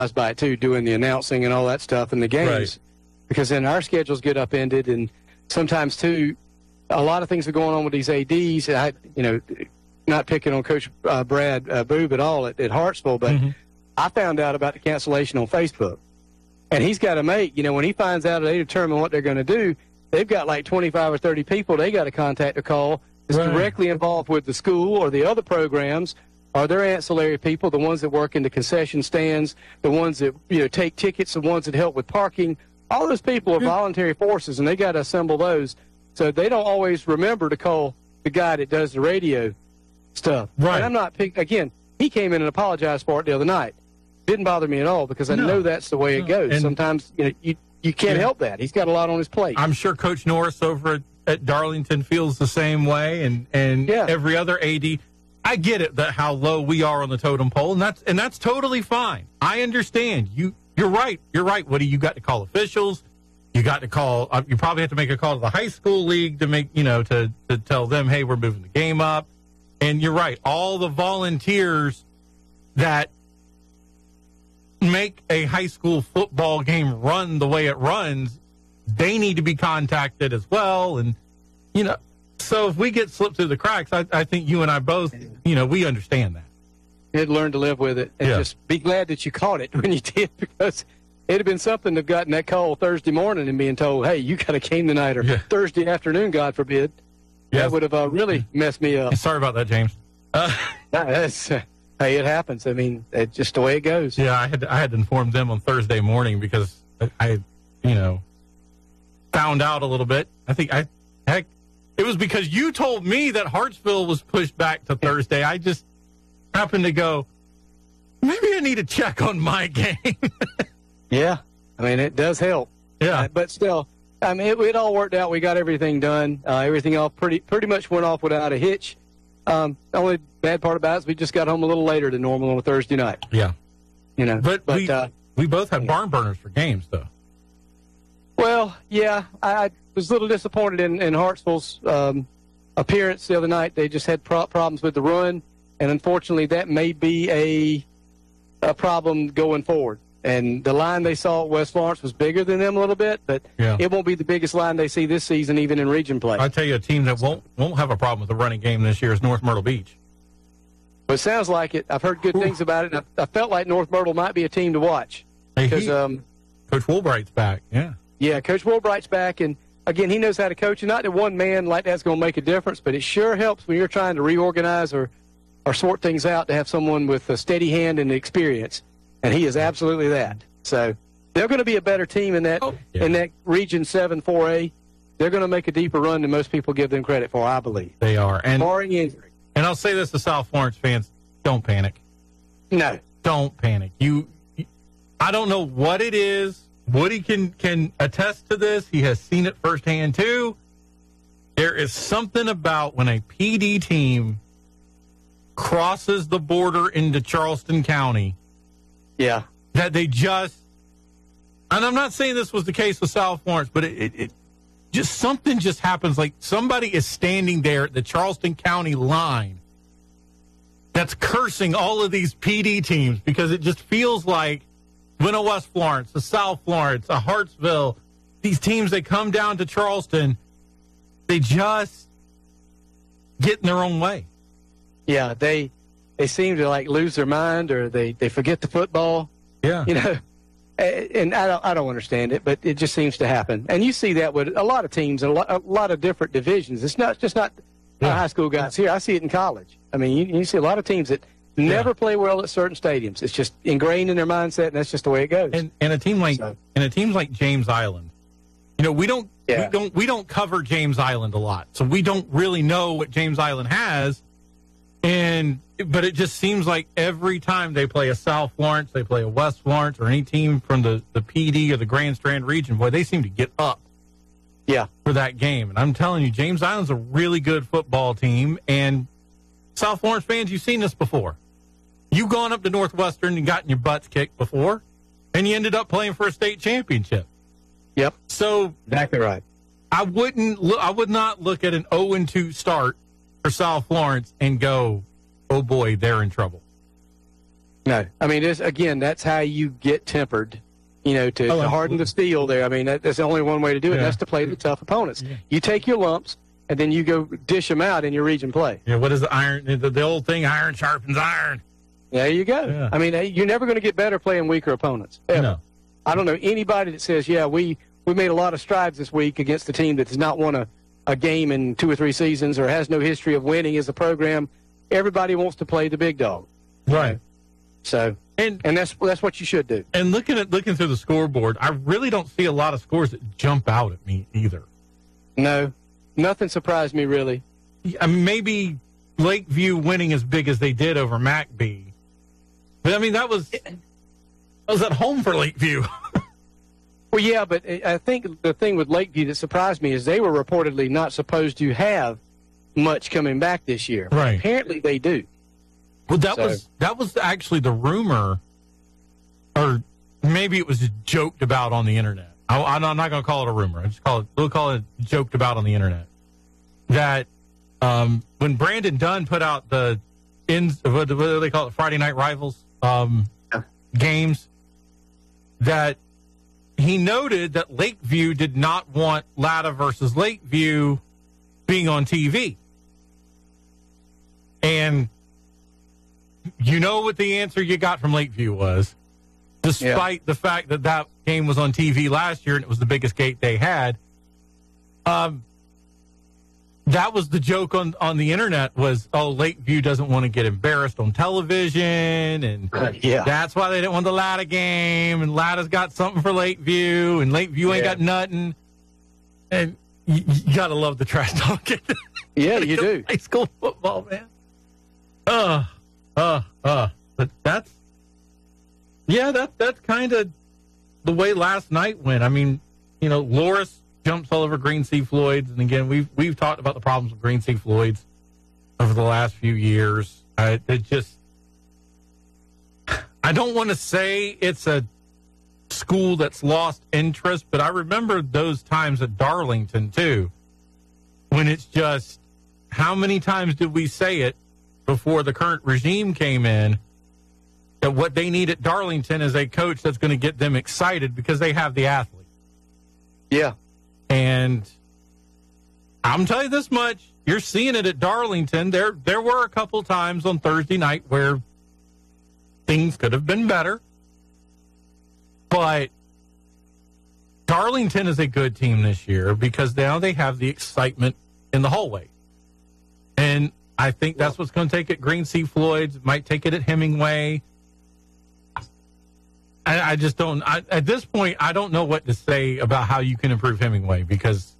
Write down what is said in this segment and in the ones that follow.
by it too, doing the announcing and all that stuff in the games, Right. because then our schedules get upended, and sometimes too, a lot of things are going on with these ADs. Not picking on Coach Brad Boob at all at Hartsville, but I found out about the cancellation on Facebook, and he's got to make, when he finds out they determine what they're going to do, they've got like 25 or 30 people they got to contact or call that's directly involved with the school or the other programs, or their ancillary people, the ones that work in the concession stands, the ones that take tickets, the ones that help with parking. All those people are voluntary forces, and they got to assemble those. So they don't always remember to call the guy that does the radio stuff. Right. And I'm not again, he came in and apologized for it the other night. Didn't bother me at all, because I know that's the way it goes. And sometimes you can't help that. He's got a lot on his plate. I'm sure Coach Norris over at Darlington feels the same way, and every other AD. I get it, that how low we are on the totem pole, and that's totally fine. I understand. You're right. You're right, Woody. You got to call officials. You got to call. You probably have to make a call to the high school league to make to tell them, hey, we're moving the game up. And you're right. All the volunteers that make a high school football game run the way it runs, they need to be contacted as well. And so if we get slipped through the cracks, I think you and I both, we understand that. You had to learn to live with it, and just be glad that you caught it when you did, because it'd have been something to have gotten that call Thursday morning and being told, hey, you got a game tonight, or Thursday afternoon, God forbid. That would have really messed me up. Sorry about that, James. Hey, it happens. I mean, it's just the way it goes. Yeah, I had to inform them on Thursday morning, because I found out a little bit. I think it was because you told me that Hartsville was pushed back to Thursday. I just happened to go, maybe I need to check on my game. Yeah, I mean, it does help. Yeah. But still, I mean, it all worked out. We got everything done. Everything all pretty much went off without a hitch. The only bad part about it is we just got home a little later than normal on a Thursday night. Yeah. But we both had barn burners for games, though. Well, yeah, I was a little disappointed in Hartsville's appearance the other night. They just had problems with the run, and unfortunately that may be a problem going forward. And the line they saw at West Florence was bigger than them a little bit, but it won't be the biggest line they see this season, even in region play. I tell you, a team that won't have a problem with the running game this year is North Myrtle Beach. But it sounds like it. I've heard good things about it. And I felt like North Myrtle might be a team to watch. Because Coach Woolbright's back, Yeah, Coach Woolbright's back, and again, he knows how to coach. And not that one man like that's going to make a difference, but it sure helps when you're trying to reorganize or sort things out to have someone with a steady hand and experience. And he is absolutely that. So they're going to be a better team in that in that Region 7 4A. They're going to make a deeper run than most people give them credit for, I believe. They are. And barring injury. And I'll say this to South Florence fans, don't panic. No. Don't panic. I don't know what it is. Woody can attest to this. He has seen it firsthand, too. There is something about when a PD team crosses the border into Charleston County. Yeah. That they just, and I'm not saying this was the case with South Florence, but it just, something just happens. Like somebody is standing there at the Charleston County line that's cursing all of these PD teams, because it just feels like when a West Florence, a South Florence, a Hartsville, these teams, they come down to Charleston, they just get in their own way. Yeah, they seem to like lose their mind, or they forget the football. Yeah. And I don't understand it, but it just seems to happen. And you see that with a lot of teams and a lot of different divisions. It's not just not high school guys here. I see it in college. I mean, you see a lot of teams that never play well at certain stadiums. It's just ingrained in their mindset, and that's just the way it goes. And a team like James Island, we don't cover James Island a lot, so we don't really know what James Island has. But it just seems like every time they play a South Florence, they play a West Florence, or any team from the PD or the Grand Strand region, boy, they seem to get up for that game. And I'm telling you, James Island's a really good football team. And South Florence fans, you've seen this before. You've gone up to Northwestern and gotten your butts kicked before, and you ended up playing for a state championship. Yep. So exactly right. I would not look at an 0-2 start for South Florence and go, oh boy, they're in trouble. No. I mean, that's how you get tempered, to harden the steel there. I mean, that's the only one way to do it. Yeah. That's to play the tough opponents. Yeah. You take your lumps, and then you go dish them out in your region play. Yeah, what is the iron? The old thing, iron sharpens iron. There you go. Yeah. I mean, you're never going to get better playing weaker opponents. Ever. No. I don't know anybody that says, we made a lot of strides this week against a team that has not won a game in 2 or 3 seasons or has no history of winning as a program. Everybody wants to play the big dog. Right. So, and that's what you should do. And looking through the scoreboard, I really don't see a lot of scores that jump out at me either. No, nothing surprised me really. I mean, maybe Lakeview winning as big as they did over McBee. But I mean, I was at home for Lakeview. Well, yeah, but I think the thing with Lakeview that surprised me is they were reportedly not supposed to have much coming back this year. Right. Apparently they do. Well, that was actually the rumor, or maybe it was just joked about on the internet. I'm not going to call it a rumor. We'll call it joked about on the internet. That when Brandon Dunn put out what do they call it, Friday Night Rivals games, that he noted that Lakeview did not want Latta versus Lakeview being on TV. And you know what the answer you got from Lakeview was, despite the fact that game was on TV last year and it was the biggest gate they had. That was the joke on the internet was, Lakeview doesn't want to get embarrassed on television, and that's why they didn't want the Latta game, and Latta's got something for Lakeview, and Lakeview ain't got nothing. And you got to love the trash talking. Yeah, you do. High school football, man. But that's kind of the way last night went. I mean, Loris jumps all over Green Sea Floyd's, and again, we've talked about the problems with Green Sea Floyd's over the last few years. I don't want to say it's a school that's lost interest, but I remember those times at Darlington too, when it's just, how many times did we say it before the current regime came in, that what they need at Darlington is a coach that's going to get them excited because they have the athlete. Yeah. And I'm telling you this much, you're seeing it at Darlington. There were a couple times on Thursday night where things could have been better. But Darlington is a good team this year because now they have the excitement in the hallway. And I think that's what's going to take it. Green Sea Floyd's might take it at Hemingway. I just don't. At this point, I don't know what to say about how you can improve Hemingway because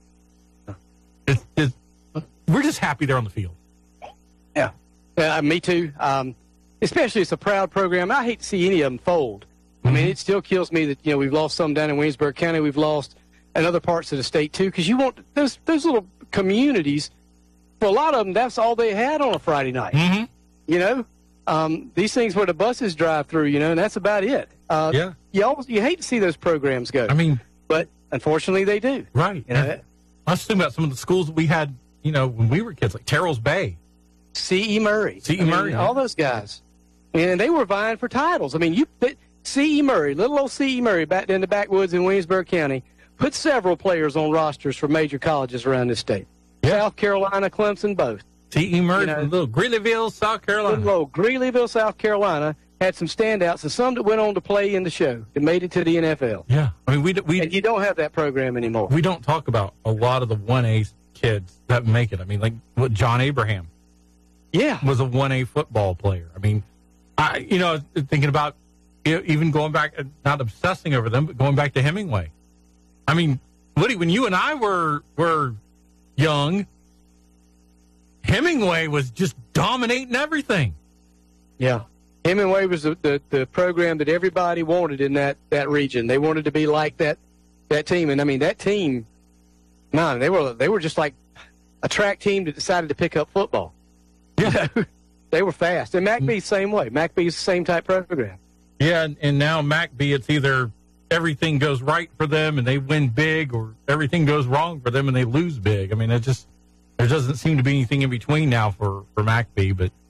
we're just happy they're on the field. Yeah, me too. Especially it's a proud program. I hate to see any of them fold. I mean, it still kills me that we've lost some down in Williamsburg County. We've lost in other parts of the state too, because you want those little communities. For a lot of them, that's all they had on a Friday night. Mm-hmm. These things where the buses drive through, and that's about it. You hate to see those programs go. I mean, but unfortunately, they do. Right. I was thinking about some of the schools that we had, when we were kids, like Terrell's Bay, C.E. Murray, all those guys, and they were vying for titles. I mean, C.E. Murray, little old C.E. Murray, back in the backwoods in Williamsburg County, put several players on rosters for major colleges around this state. Yeah. South Carolina, Clemson, both. C.E. Murray from little Greeleyville, South Carolina. Little Greeleyville, South Carolina, had some standouts, and some that went on to play in the show that made it to the NFL. Yeah. I mean, and you don't have that program anymore. We don't talk about a lot of the 1A kids that make it. I mean, like John Abraham. Yeah. Was a 1A football player. I mean, thinking about even going back, not obsessing over them, but going back to Hemingway. I mean, Woody, when you and I were young, Hemingway was just dominating everything. Yeah. Hemingway was the program that everybody wanted in that region. They wanted to be like that team. And I mean, that team, man, they were just like a track team that decided to pick up football. Yeah. They were fast. And McBee's the same way. McBee's the same type program. Yeah, and now McBee, it's either everything goes right for them and they win big, or everything goes wrong for them and they lose big. I mean, there doesn't seem to be anything in between now for McBee. But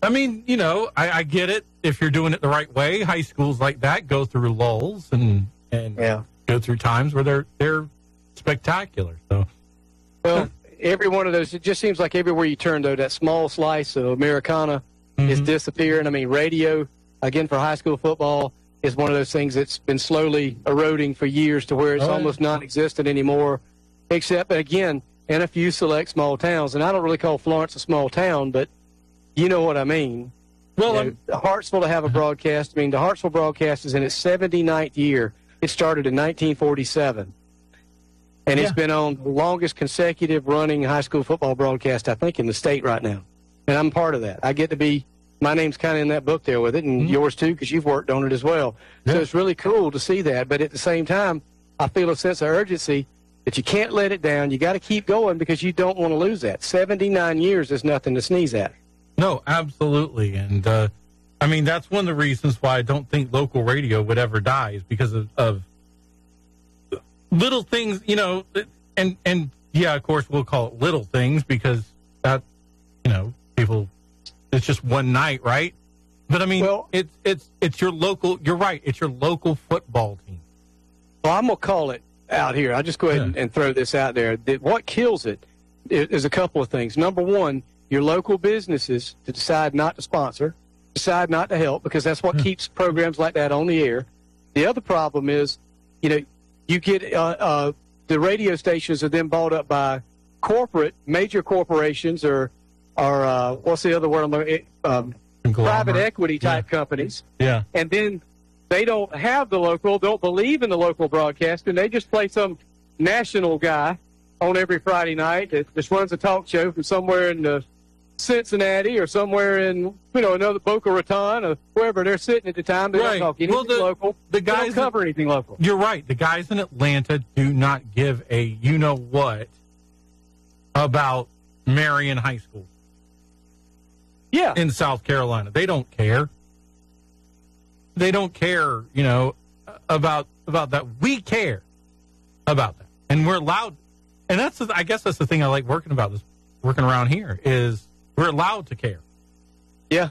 I mean, I get it if you're doing it the right way. High schools like that go through lulls and go through times where they're spectacular. So, well, every one of those, it just seems like everywhere you turn, though, that small slice of Americana is disappearing. I mean, radio, again, for high school football, is one of those things that's been slowly eroding for years to where it's almost non-existent anymore, except, again, in a few select small towns. And I don't really call Florence a small town, but you know what I mean. Well, Hartsville to have a broadcast. I mean, the Hartsville broadcast is in its 79th year. It started in 1947. And it's been on the longest consecutive running high school football broadcast, I think, in the state right now. And I'm part of that. I get to be, my name's kind of in that book there with it, and yours too, because you've worked on it as well. Yeah. So it's really cool to see that. But at the same time, I feel a sense of urgency that you can't let it down. You got to keep going because you don't want to lose that. 79 years is nothing to sneeze at. No, absolutely. And, I mean, that's one of the reasons why I don't think local radio would ever die is because of little things, and yeah, of course, we'll call it little things because that, people, it's just one night, right? But I mean, it's your local, you're right, it's your local football team. Well, I'm going to call it out here. I'll just go ahead and throw this out there. What kills it is a couple of things. Number one, your local businesses to decide not to sponsor, decide not to help, because that's what keeps programs like that on the air. The other problem is, you get the radio stations are then bought up by major corporations or what's the other word? Private equity type companies. Yeah. And then they don't have don't believe in the local broadcast, and they just play some national guy on every Friday night that just runs a talk show from somewhere in Cincinnati or somewhere in, another Boca Raton or wherever they're sitting at the time. They don't talk anything local. The guys don't cover anything local. You're right. The guys in Atlanta do not give a you-know-what about Marion High School. Yeah. In South Carolina. They don't care. They don't care, about that. We care about that. And we're allowed. And I guess that's the thing I like working around here is we're allowed to care. Yeah.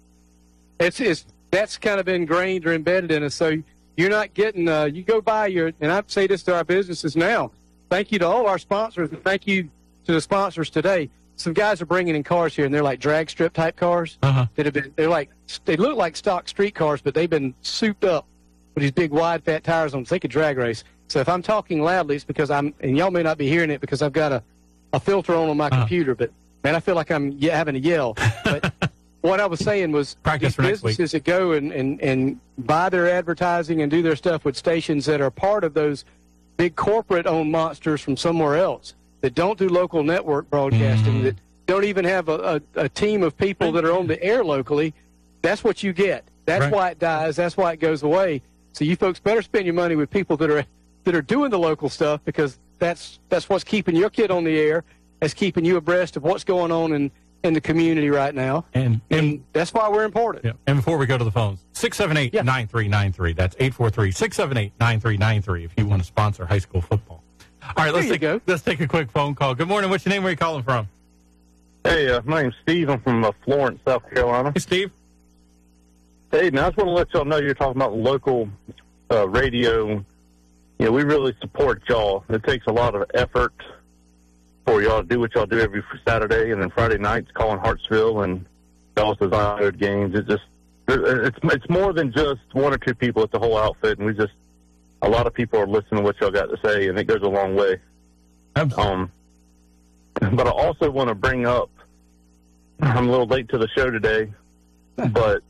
That's kind of ingrained or embedded in us. So you're not getting, you go by and I say this to our businesses now, thank you to all our sponsors, and thank you to the sponsors today. Some guys are bringing in cars here, and they're like drag strip type cars they look like stock street cars, but they've been souped up with these big wide fat tires on them. So they could drag race. So if I'm talking loudly, it's because and y'all may not be hearing it because I've got a filter on my computer, but man, I feel like I'm having to yell. But what I was saying was practice for next week. Businesses that go and buy their advertising and do their stuff with stations that are part of those big corporate-owned monsters from somewhere else that don't do local network broadcasting, that don't even have a team of people that are on the air locally, that's what you get. That's why it dies. That's why it goes away. So you folks better spend your money with people that are doing the local stuff, because that's what's keeping your kid on the air. That's keeping you abreast of what's going on in the community right now. And that's why we're important. Yeah. And before we go to the phones, 678-9393. That's 843-678-9393 if you want to sponsor high school football. All right, let's take a quick phone call. Good morning. What's your name? Where are you calling from? Hey, my name's Steve. I'm from Florence, South Carolina. Hey, Steve. Hey, now I just want to let y'all know you're talking about local radio. We really support y'all. It takes a lot of effort for y'all to do what y'all do every Saturday, and then Friday nights calling Hartsville and Dallas' Ironwood games. It's more than just one or two people. It's a whole outfit, and a lot of people are listening to what y'all got to say, and it goes a long way. Absolutely. But I also want to bring up, I'm a little late to the show today, but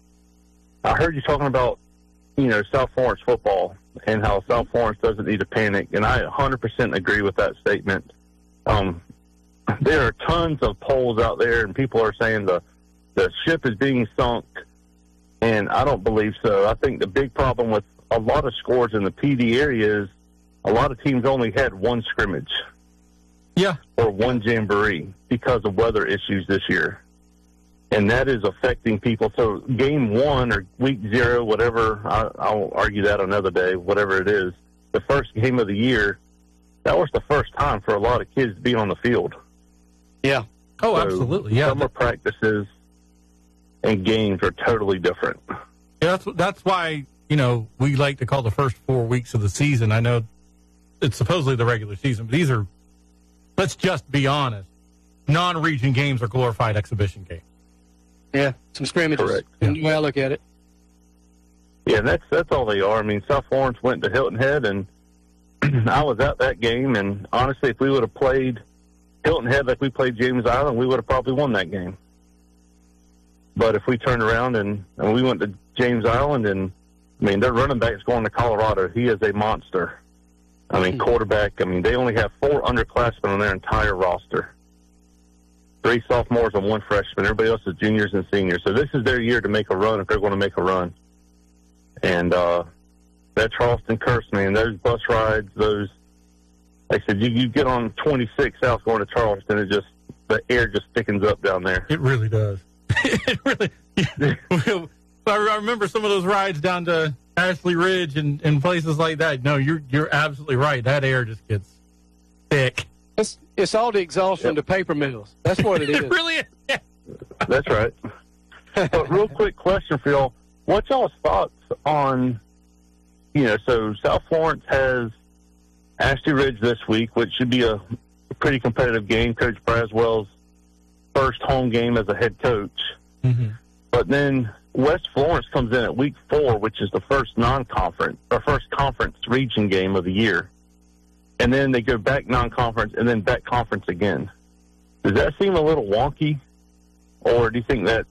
I heard you talking about, South Florence football and how South Florence doesn't need to panic, and I 100% agree with that statement. There are tons of polls out there, and people are saying the ship is being sunk, and I don't believe so. I think the big problem with a lot of scores in the PD area is a lot of teams only had one scrimmage. Yeah. Or one jamboree because of weather issues this year. And that is affecting people. So game one or week 0, whatever, I'll argue that another day, whatever it is, the first game of the year, that was the first time for a lot of kids to be on the field. Yeah. Oh, so absolutely. Yeah. Summer practices, and games are totally different. Yeah, that's why, we like to call the first 4 weeks of the season. I know it's supposedly the regular season, but these are, let's just be honest, non-region games are glorified exhibition games. Yeah, some scrimmages. Correct. And the way I look at it. Yeah, and that's all they are. I mean, South Florence went to Hilton Head, and I was at that game, and honestly, if we would have played Hilton Head like we played James Island, we would have probably won that game. But if we turned around and we went to James Island, and, I mean, their running back's going to Colorado. He is a monster. I mean, quarterback, they only have 4 underclassmen on their entire roster. 3 sophomores and 1 freshman. Everybody else is juniors and seniors. So this is their year to make a run if they're going to make a run. And that Charleston curse, man, those bus rides, those, like I said, you get on 26 South going to Charleston, the air just thickens up down there. It really does. It really. I remember some of those rides down to Ashley Ridge and places like that. No, you're absolutely right. That air just gets thick. It's all the exhaust from the paper mills. That's what it is. It really is. Yeah. That's right. But real quick question for y'all. What's y'all's thoughts on, so South Florence has Ashley Ridge this week, which should be a pretty competitive game. Coach Braswell's first home game as a head coach. Mm-hmm. But then West Florence comes in at week 4, which is the first non-conference or first conference region game of the year. And then they go back non-conference and then back conference again. Does that seem a little wonky, or do you think that's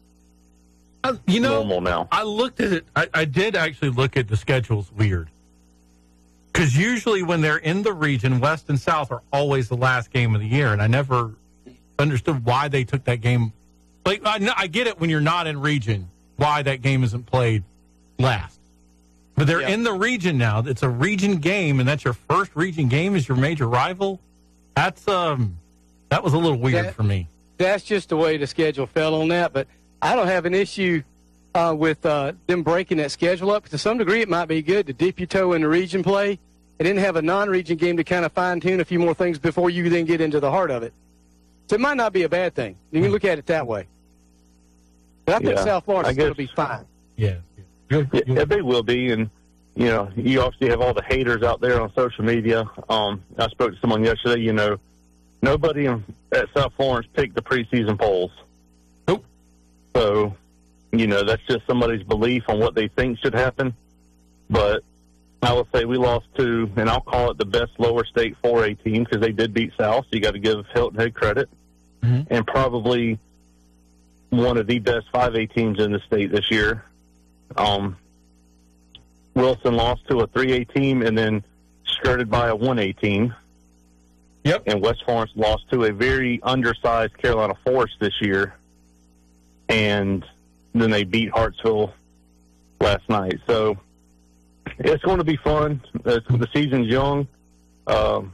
normal now? I looked at it. I did actually look at the schedules weird. Because usually when they're in the region, West and South are always the last game of the year, and I never understood why they took that game. Like, I get it when you're not in region, why that game isn't played last. But they're in the region now. It's a region game, and that's your first region game as your major rival. That's that was a little weird for me. That's just the way the schedule fell on that. But I don't have an issue with them breaking that schedule up. To some degree, it might be good to dip your toe in the region play and then have a non-region game to kind of fine-tune a few more things before you then get into the heart of it. So it might not be a bad thing. You can look at it that way. But I think South Florence is going to be fine. Yeah. Yeah, they will be, and you obviously have all the haters out there on social media. I spoke to someone yesterday. Nobody at South Florence picked the preseason polls. Nope. So, that's just somebody's belief on what they think should happen. But I will say we lost to, and I'll call it the best lower state 4A team because they did beat South. So you got to give Hilton Head credit, and probably one of the best 5A teams in the state this year. Wilson lost to a 3A team and then skirted by a 1A team. Yep. And West Florence lost to a very undersized Carolina Forest this year. And then they beat Hartsville last night. So it's going to be fun. The season's young. And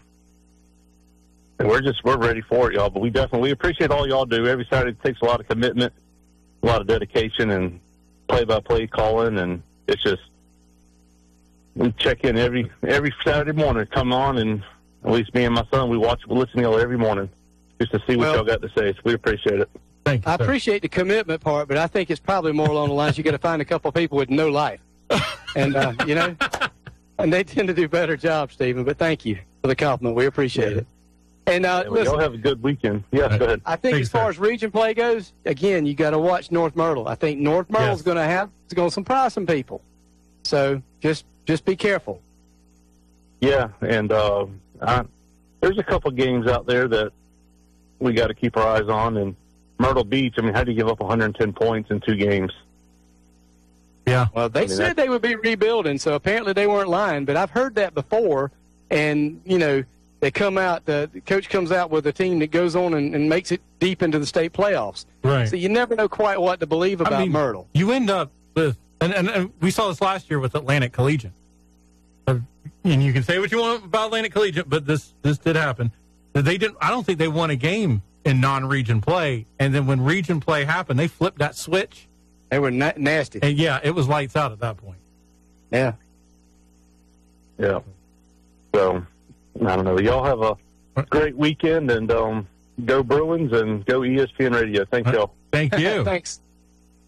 we're ready for it, y'all. But we appreciate all y'all do. Every Saturday it takes a lot of commitment, a lot of dedication, and play-by-play calling, and it's just we check in every Saturday morning, come on, and at least me and my son, we listen to y'all every morning just to see what y'all got to say. So we appreciate it. Thank you, I appreciate the commitment part, but I think it's probably more along the lines you got to find a couple of people with no life, and and they tend to do a better job, Stephen. But thank you for the compliment. We appreciate it. And listen, y'all have a good weekend. Yeah, go ahead. I think as far as region play goes, again, you got to watch North Myrtle. I think North Myrtle's going to surprise some people. So just be careful. Yeah, and there's a couple games out there that we got to keep our eyes on. And Myrtle Beach, how do you give up 110 points in 2 games? Yeah. Well, they said they would be rebuilding, so apparently they weren't lying. But I've heard that before, and they come out. The coach comes out with a team that goes on and makes it deep into the state playoffs. Right. So you never know quite what to believe about Myrtle. You end up with, and we saw this last year with Atlantic Collegiate. And you can say what you want about Atlantic Collegiate, but this did happen. They didn't. I don't think they won a game in non-region play, and then when region play happened, they flipped that switch. They were nasty. And it was lights out at that point. Yeah. Yeah. So. I don't know. Y'all have a great weekend, and go Bruins and go ESPN Radio. Thank y'all. Thank you. Thanks.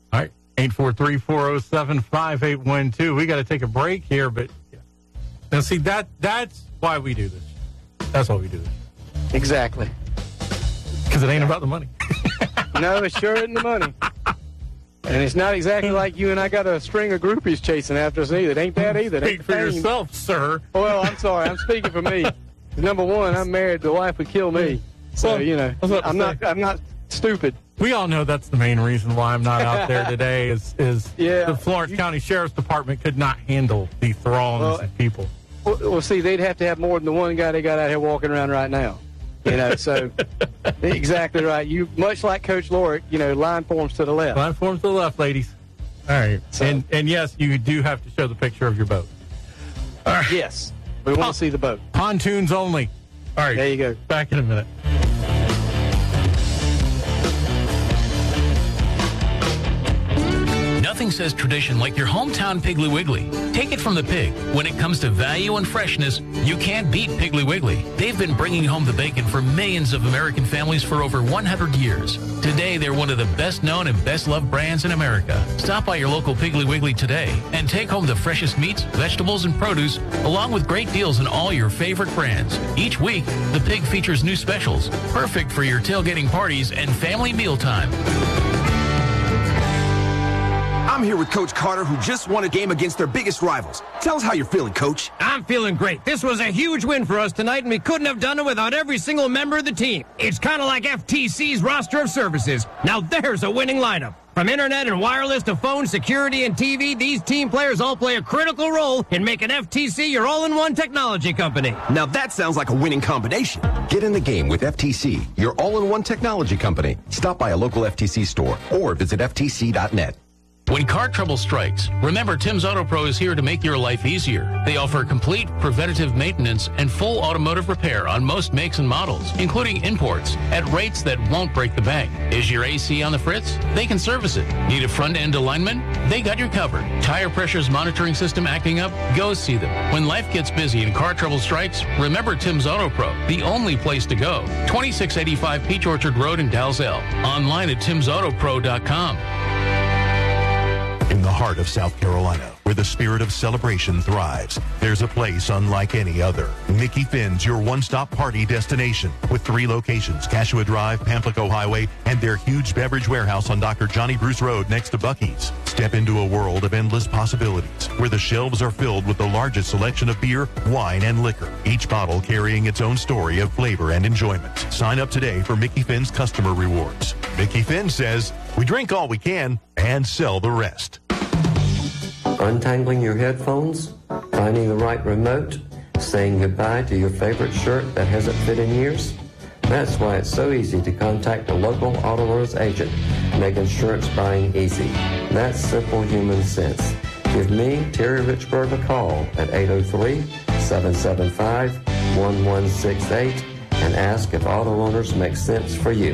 All right, 843-407-5812. We got to take a break here, but now see that's why we do this. That's why we do this. Exactly. Because it ain't about the money. No, it sure isn't the money. And it's not exactly like you and I got a string of groupies chasing after us either. It ain't that either. Speak for yourself, sir. Well, I'm sorry. I'm speaking for me. Number one, I'm married. The wife would kill me. So, I'm not stupid. We all know that's the main reason why I'm not out there today is the Florence County Sheriff's Department could not handle the throngs of people. Well, see, they'd have to have more than the one guy they got out here walking around right now. So exactly right. You much like Coach Lorick, line forms to the left. Line forms to the left, ladies. All right. So, and yes, you do have to show the picture of your boat. All right. Yes. We want to see the boat. Pontoons only. All right. There you go. Back in a minute. Nothing says tradition like your hometown Piggly Wiggly. Take it from the pig. When it comes to value and freshness, you can't beat Piggly Wiggly. They've been bringing home the bacon for millions of American families for over 100 years. Today, they're one of the best known and best loved brands in America. Stop by your local Piggly Wiggly today and take home the freshest meats, vegetables, and produce, along with great deals on all your favorite brands. Each week, the pig features new specials, perfect for your tailgating parties and family mealtime. I'm here with Coach Carter, who just won a game against their biggest rivals. Tell us how you're feeling, Coach. I'm feeling great. This was a huge win for us tonight, and we couldn't have done it without every single member of the team. It's kind of like FTC's roster of services. Now there's a winning lineup. From internet and wireless to phone, security, and TV, these team players all play a critical role in making FTC your all-in-one technology company. Now that sounds like a winning combination. Get in the game with FTC, your all-in-one technology company. Stop by a local FTC store or visit ftc.net. When car trouble strikes, remember Tim's Auto Pro is here to make your life easier. They offer complete preventative maintenance and full automotive repair on most makes and models, including imports, at rates that won't break the bank. Is your AC on the fritz? They can service it. Need a front-end alignment? They got you covered. Tire pressures monitoring system acting up? Go see them. When life gets busy and car trouble strikes, remember Tim's Auto Pro, the only place to go. 2685 Peach Orchard Road in Dalzell. Online at timsautopro.com. In the heart of South Carolina, where the spirit of celebration thrives, there's a place unlike any other. Mickey Finn's your one-stop party destination with 3 locations, Cashua Drive, Pamplico Highway, and their huge beverage warehouse on Dr. Johnny Bruce Road next to Buc-ee's. Step into a world of endless possibilities where the shelves are filled with the largest selection of beer, wine, and liquor, each bottle carrying its own story of flavor and enjoyment. Sign up today for Mickey Finn's customer rewards. Mickey Finn says, we drink all we can and sell the rest. Untangling your headphones, finding the right remote, saying goodbye to your favorite shirt that hasn't fit in years? That's why it's so easy to contact a local Autoloans agent, make insurance buying easy. That's simple human sense. Give me, Terry Richburg, a call at 803-775-1168 and ask if Autoloans make sense for you.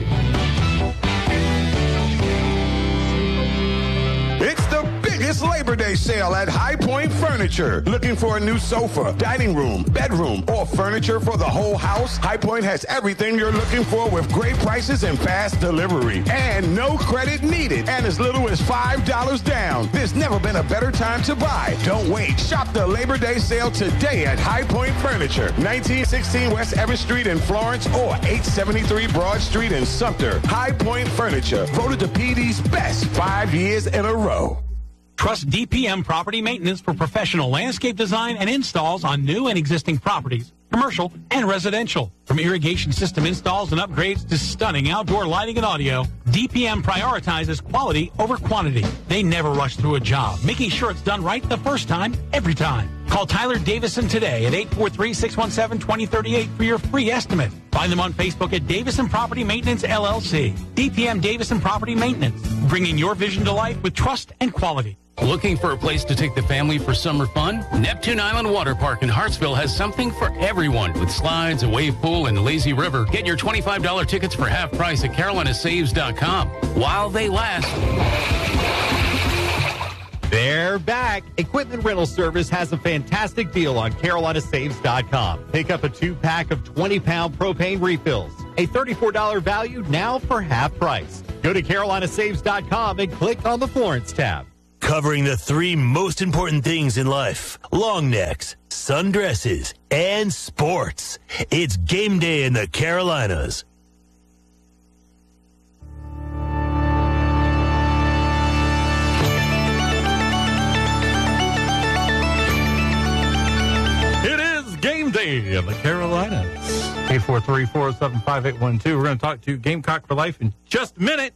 It's Labor Day sale at High Point Furniture. Looking for a new sofa, dining room, bedroom, or furniture for the whole house? High Point has everything you're looking for with great prices and fast delivery. And no credit needed, and as little as $5 down. There's never been a better time to buy. Don't wait. Shop the Labor Day sale today at High Point Furniture, 1916 West Everett Street in Florence or 873 Broad Street in Sumter. High Point Furniture, voted the PD's best 5 years in a row. Trust DPM Property Maintenance for professional landscape design and installs on new and existing properties, commercial and residential. From irrigation system installs and upgrades to stunning outdoor lighting and audio, DPM prioritizes quality over quantity. They never rush through a job, making sure it's done right the first time, every time. Call Tyler Davison today at 843-617-2038 for your free estimate. Find them on Facebook at Davison Property Maintenance, LLC. DPM Davison Property Maintenance, bringing your vision to life with trust and quality. Looking for a place to take the family for summer fun? Neptune Island Water Park in Hartsville has something for everyone with slides, a wave pool, and lazy river. Get your $25 tickets for half price at carolinasaves.com while they last. They're back. Equipment Rental Service has a fantastic deal on carolinasaves.com. Pick up a 2-pack of 20-pound propane refills. a $34 value now for half price. Go to CarolinaSaves.com and click on the Florence tab. Covering the 3 most important things in life: long necks, sundresses, and sports. It's game day in the Carolinas. It is game day in the Carolinas. 843-407-5812. We're going to talk to Gamecock for Life in just a minute.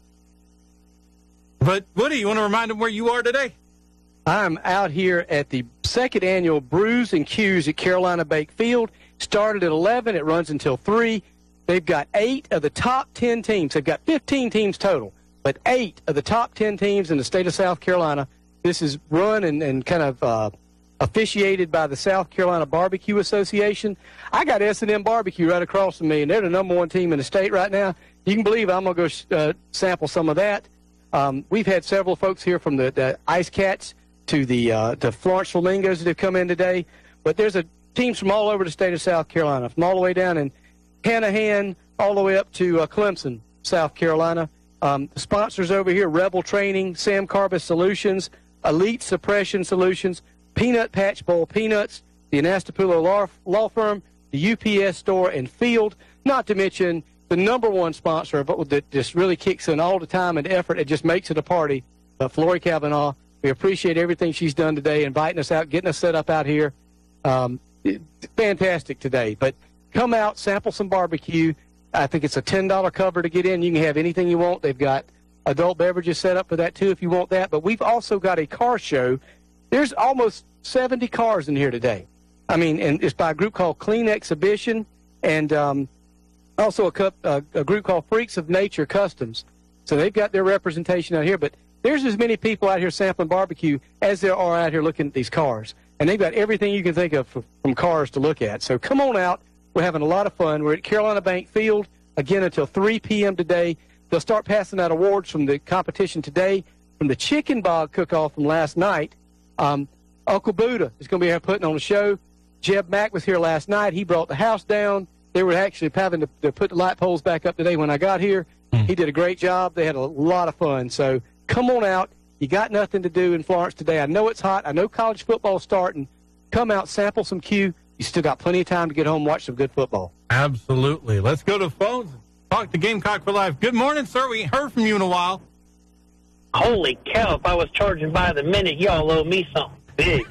But, Woody, you want to remind them where you are today? I'm out here at the 2nd annual Brews and Q's at Carolina Bank Field. Started at 11. It runs until 3. They've got 8 of the top 10 teams. They've got 15 teams total, but 8 of the top 10 teams in the state of South Carolina. This is run and kind of officiated by the South Carolina Barbecue Association. I got S&M Barbecue right across from me, and they're the #1 team in the state right now. You can believe I'm going to go sample some of that. We've had several folks here from the Ice Cats to the Florence Flamingos that have come in today. But there's teams from all over the state of South Carolina, from all the way down in Hanahan all the way up to Clemson, South Carolina. The sponsors over here: Rebel Training, Sam Carbis Solutions, Elite Suppression Solutions, Peanut Patch Bowl Peanuts, the Anastapula Law Firm, the UPS Store, and Field, not to mention the #1 sponsor that just really kicks in all the time and effort. It just makes it a party. Flory Kavanaugh, we appreciate everything she's done today, inviting us out, getting us set up out here. Fantastic today. But come out, sample some barbecue. I think it's a $10 cover to get in. You can have anything you want. They've got adult beverages set up for that, too, if you want that. But we've also got a car show. There's almost 70 cars in here today. I mean, and it's by a group called Clean Exhibition, and also a group called Freaks of Nature Customs. So they've got their representation out here. But there's as many people out here sampling barbecue as there are out here looking at these cars. And they've got everything you can think of from cars to look at. So come on out. We're having a lot of fun. We're at Carolina Bank Field, again, until 3 p.m. today. They'll start passing out awards from the competition today. From the Chicken Bog cook-off from last night, Uncle Buddha is going to be here putting on a show. Jeb Mack was here last night. He brought the house down. They were actually having to put the light poles back up today when I got here. He did a great job. They had a lot of fun. So come on out. You got nothing to do in Florence today. I know it's hot. I know college football's starting. Come out, sample some Q. You still got plenty of time to get home and watch some good football. Absolutely. Let's go to the phones. Talk to Gamecock for Life. Good morning, sir. We ain't heard from you in a while. Holy cow, if I was charging by the minute, y'all owe me something big.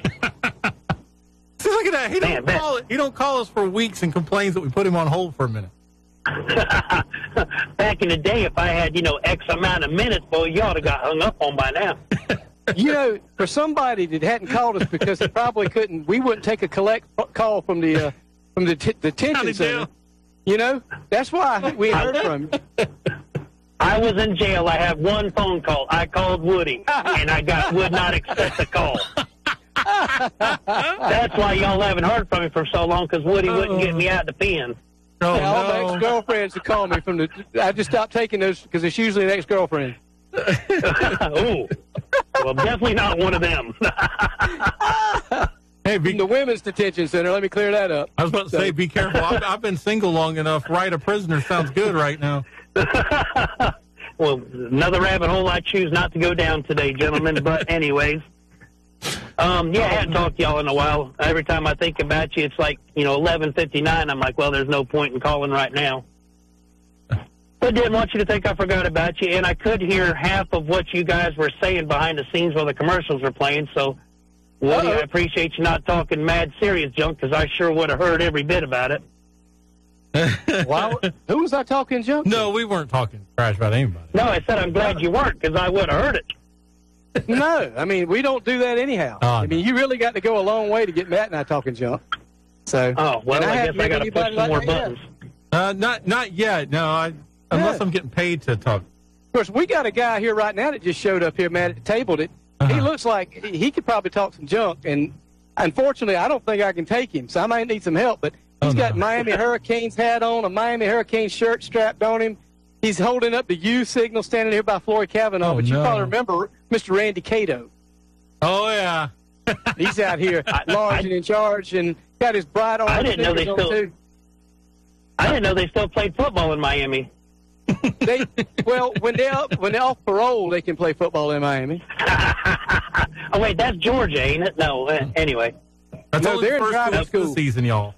See, look at that. He don't call us for weeks and complains that we put him on hold for a minute. Back in the day, if I had, X amount of minutes, boy, you ought to got hung up on by now. For somebody that hadn't called us because he probably couldn't, we wouldn't take a call from the detention center. That's why we heard from him. I was in jail. I had one phone call. I called Woody, and I would not accept the call. That's why y'all haven't heard from me for so long, because Woody wouldn't get me out the pen. All my ex-girlfriends that call me I just stopped taking those because it's usually an ex-girlfriend. Ooh. Well, definitely not one of them. Hey, the women's detention center. Let me clear that up. I was about to say, be careful. I've been single long enough. Right, a prisoner sounds good right now. Well, another rabbit hole I choose not to go down today, gentlemen. But anyways, I hadn't talked to y'all in a while. Every time I think about you, it's like 11:59. I'm like, well, there's no point in calling right now. But didn't want you to think I forgot about you, and I could hear half of what you guys were saying behind the scenes while the commercials were playing. So, Woody, I appreciate you not talking mad serious junk, because I sure would have heard every bit about it. Who was I talking junk? No, we weren't talking trash about anybody. No, I said I'm glad you weren't, because I would have heard it. No, I mean, we don't do that anyhow. I mean, you really got to go a long way to get Matt and I talking junk. So, I guess I got to push some more buttons. Not yet. No, unless I'm getting paid to talk. Of course, we got a guy here right now that just showed up here, Matt, at the table. He looks like he could probably talk some junk, and unfortunately, I don't think I can take him, so I might need some help. But he's got Miami Hurricanes hat on, a Miami Hurricanes shirt strapped on him. He's holding up the U signal, standing here by Flory Kavanaugh. But you probably remember Mr. Randy Cato. Oh, yeah. He's out here large and in charge and got his bright orange sneakers on, too. I didn't know they still played football in Miami. When they're off parole, they can play football in Miami. Oh, wait, that's Georgia, ain't it? No, anyway. That's No, only they're the in first private week of school. the season, y'all.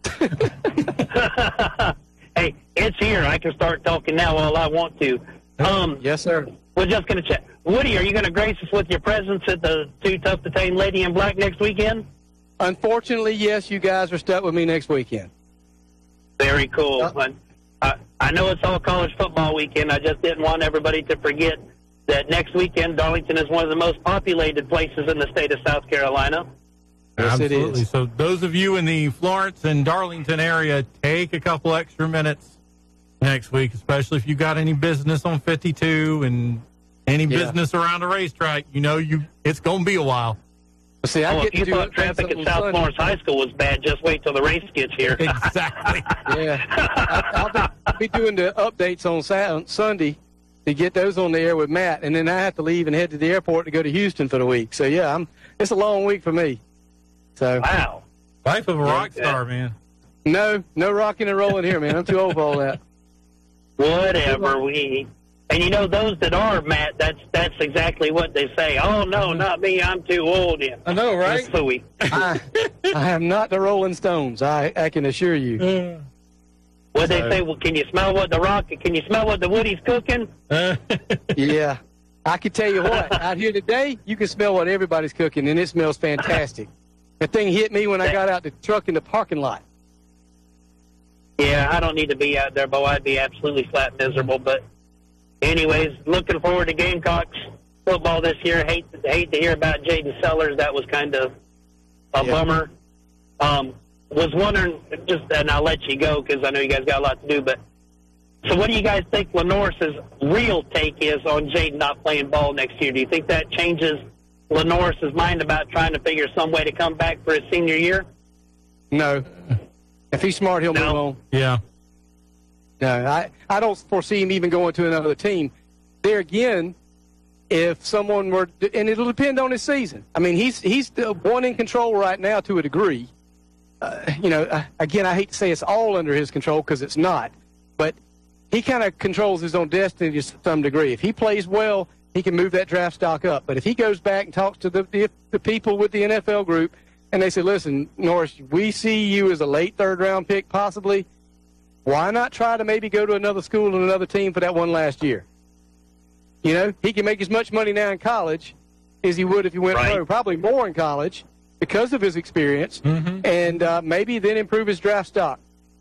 Hey, it's here. I can start talking now all I want to. Yes, sir. We're just going to check. Woody, are you going to grace us with your presence at the Too Tough to Tame Lady in Black next weekend? Unfortunately, yes, you guys are stuck with me next weekend. Very cool. I know it's all college football weekend. I just didn't want everybody to forget that next weekend Darlington is one of the most populated places in the state of South Carolina. Yes, Absolutely. it is. So those of you in the Florence and Darlington area, take a couple extra minutes next week, especially if you got any business on 52 and any business around a racetrack. You know, it's going to be a while. See, If you thought traffic at South Florence High School was bad, just wait till the race gets here. Exactly. Yeah. I'll be doing the updates on Sunday to get those on the air with Matt, and then I have to leave and head to the airport to go to Houston for the week. So, yeah, it's a long week for me. So Wow. Life of a rock star, man. No rocking and rolling here, man. I'm too old for all that. Whatever. And you know, those that are, Matt, that's exactly what they say. Oh, no, not me. I'm too old. I know, right? Sweet. I am not the Rolling Stones. I can assure you. What they say? Well, can you smell what the Woody's cooking? Yeah. I can tell you what. Out here today, you can smell what everybody's cooking, and it smells fantastic. That thing hit me when I got out the truck in the parking lot. Yeah, I don't need to be out there, Bo. I'd be absolutely flat miserable. But anyways, looking forward to Gamecocks football this year. Hate to hear about Jaden Sellers. That was kind of a bummer. Was wondering, and I'll let you go because I know you guys got a lot to do, but so what do you guys think Lenore's real take is on Jaden not playing ball next year? Do you think that changes Lenore's mind about trying to figure some way to come back for his senior year? No. If he's smart, he'll move on. Yeah. No, I don't foresee him even going to another team. There again, if someone were, and it'll depend on his season. I mean, he's the one in control right now to a degree. Again, I hate to say it's all under his control because it's not, but he kind of controls his own destiny to some degree. If he plays well, he can move that draft stock up. But if he goes back and talks to the people with the NFL group, and they say, listen, Norris, we see you as a late third-round pick possibly, why not try to maybe go to another school and another team for that one last year? You know, he can make as much money now in college as he would if he went pro, probably more in college because of his experience, and maybe then improve his draft stock.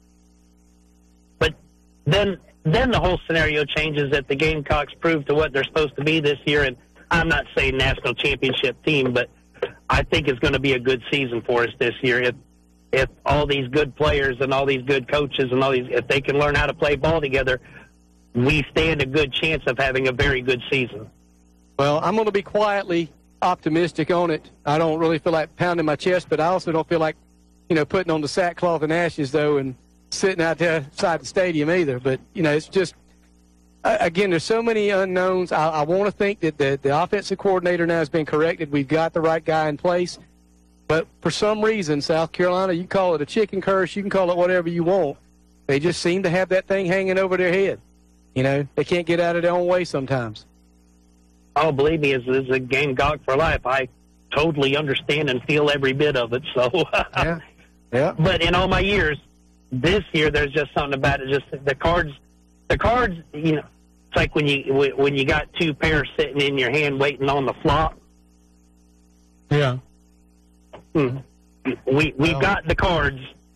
But then the whole scenario changes that the Gamecocks prove to what they're supposed to be this year, and I'm not saying national championship team, but I think it's going to be a good season for us this year. If all these good players and all these good coaches and if they can learn how to play ball together, we stand a good chance of having a very good season. Well, I'm going to be quietly optimistic on it. I don't really feel like pounding my chest, but I also don't feel like, putting on the sackcloth and ashes, though, and sitting out there outside the stadium either. But, it's just, again, there's so many unknowns. I want to think that the offensive coordinator now has been corrected. We've got the right guy in place. But for some reason, South Carolina, you call it a chicken curse, you can call it whatever you want. They just seem to have that thing hanging over their head. They can't get out of their own way sometimes. Oh, believe me, it's a Gamecock for life. I totally understand and feel every bit of it. So, yeah. But in all my years, this year there's just something about it. Just the cards. It's like when you got two pairs sitting in your hand waiting on the flop. Yeah. We've got the cards.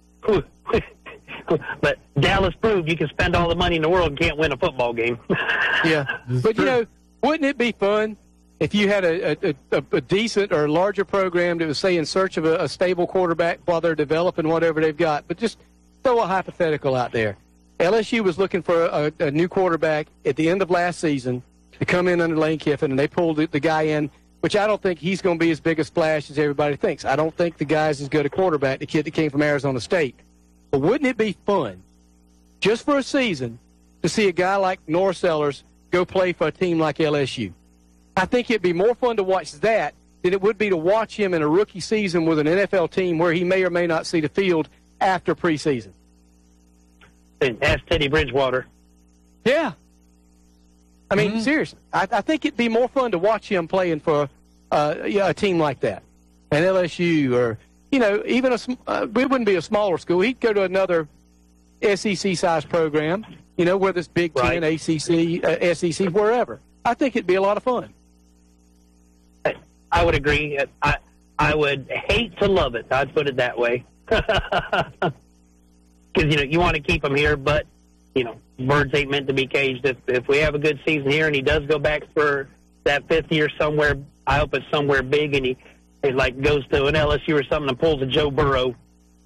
But Dallas proved you can spend all the money in the world and can't win a football game. Yeah. But, wouldn't it be fun if you had a decent or larger program that was, say, in search of a stable quarterback while they're developing whatever they've got? But just throw a hypothetical out there. LSU was looking for a new quarterback at the end of last season to come in under Lane Kiffin, and they pulled the guy in, which I don't think he's going to be as big a splash as everybody thinks. I don't think the guy's as good a quarterback, the kid that came from Arizona State. But wouldn't it be fun, just for a season, to see a guy like Norris Sellers go play for a team like LSU? I think it'd be more fun to watch that than it would be to watch him in a rookie season with an NFL team where he may or may not see the field after preseason. Ask Teddy Bridgewater. Yeah. I mean, seriously, I think it'd be more fun to watch him playing for a team like that, an LSU, or, even it wouldn't be a smaller school. He'd go to another SEC-sized program, whether it's Big Ten, ACC, SEC, wherever. I think it'd be a lot of fun. I would agree. I would hate to love it. I'd put it that way. Because, you want to keep him here, but, birds ain't meant to be caged. If we have a good season here and he does go back for that 5th year somewhere, I hope it's somewhere big, and he goes to an LSU or something and pulls a Joe Burrow.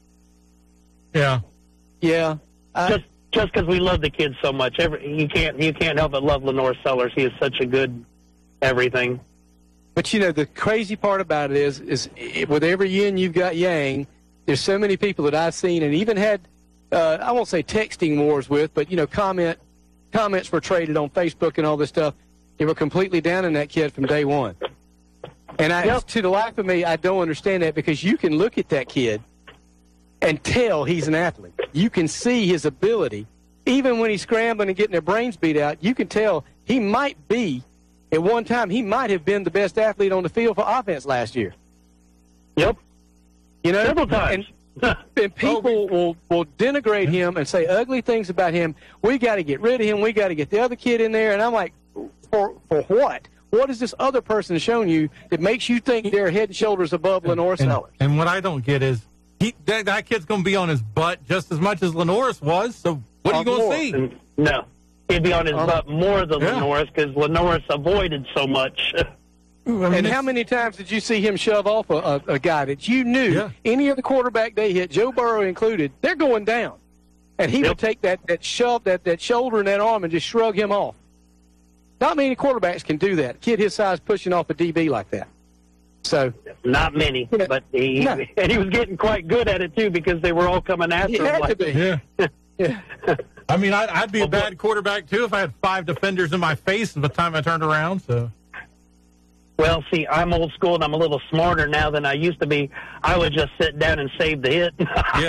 Yeah. Yeah. Just because we love the kid so much. You can't help but love Lenore Sellers. He is such a good everything. But, the crazy part about it is with every yin you've got yang, there's so many people that I've seen and even had, I won't say texting wars with, but, comments were traded on Facebook and all this stuff. They were completely down on that kid from day one. And to the life of me, I don't understand that, because you can look at that kid and tell he's an athlete. You can see his ability. Even when he's scrambling and getting their brains beat out, you can tell he might be, at one time, he might have been the best athlete on the field for offense last year. Yep. Several times. And people will denigrate him and say ugly things about him. We got to get rid of him. We got to get the other kid in there. And I'm like, for what? What has this other person shown you that makes you think they're head and shoulders above Lenore Sellers? And what I don't get is that kid's going to be on his butt just as much as Lenore's was. So what are you going to see? No. He'd be on his butt more than Lenore's, because Lenore's avoided so much. And how many times did you see him shove off a guy that you knew, any other quarterback they hit, Joe Burrow included, they're going down. And he would take that shove, that shoulder and that arm and just shrug him off. Not many quarterbacks can do that. A kid his size pushing off a DB like that. So not many, but he was getting quite good at it too, because they were all coming after him. Had to be. Yeah. I mean, I'd be a bad quarterback too if I had 5 defenders in my face by the time I turned around. So. Well, see, I'm old school and I'm a little smarter now than I used to be. I would just sit down and save the hit.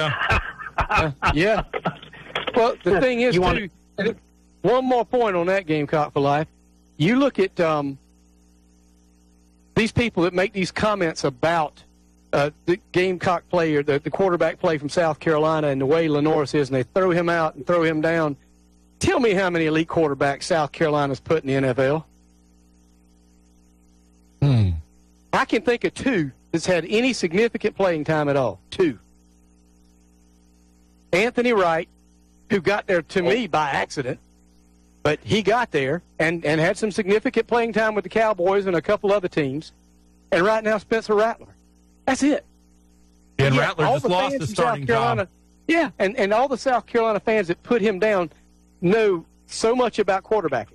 Yeah. Well, the thing is, too, one more point on that, Gamecock for Life. You look at these people that make these comments about the Gamecock play or the quarterback play from South Carolina and the way Lenore's is, and they throw him out and throw him down. Tell me how many elite quarterbacks South Carolina's put in the NFL. I can think of 2 that's had any significant playing time at all. 2. Anthony Wright, who got there to me by accident, but he got there and had some significant playing time with the Cowboys and a couple other teams. And right now, Spencer Rattler. That's it. And Rattler just lost his starting job. Yeah, and all the South Carolina fans that put him down know so much about quarterbacking.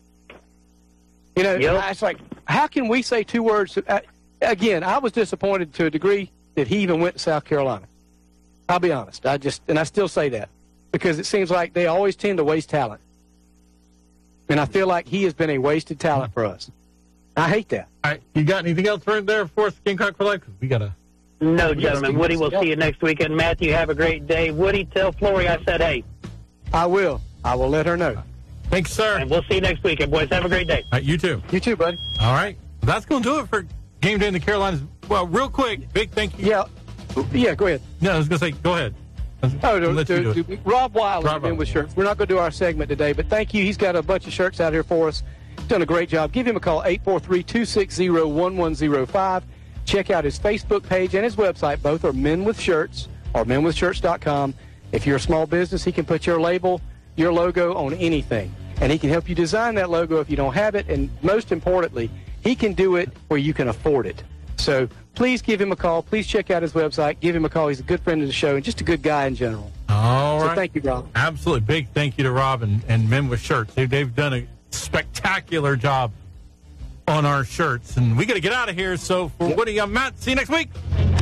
It's like, how can we say 2 words? Again, I was disappointed to a degree that he even went to South Carolina. I'll be honest. I still say that, because it seems like they always tend to waste talent. And I feel like he has been a wasted talent for us. I hate that. All right, you got anything else right there for us, Gamecock for Life? We got to. No, gentlemen. Woody, we'll see you next weekend. Matthew, have a great day. Woody, tell Flory I said hey. I will. I will let her know. Thanks, sir. And we'll see you next weekend, boys. Have a great day. All right, you too. You too, buddy. All right. That's going to do it for Game Day in the Carolinas. Well, real quick, big thank you. Yeah, go ahead. No, I was going to say, go ahead. Rob Wiley has been with shirts. We're not going to do our segment today, but thank you. He's got a bunch of shirts out here for us. Done a great job. Give him a call, 843-260-1105. Check out his Facebook page and his website. Both are Men with Shirts or menwithshirts.com. If you're a small business, he can put your label, your logo on anything. And he can help you design that logo if you don't have it. And most importantly, he can do it where you can afford it. So please give him a call. Please check out his website. Give him a call. He's a good friend of the show and just a good guy in general. All right. So thank you, Rob. Absolutely. Big thank you to Rob and Men with Shirts. They've done a spectacular job on our shirts. And we got to get out of here. So for Woody, I'm Matt. See you next week.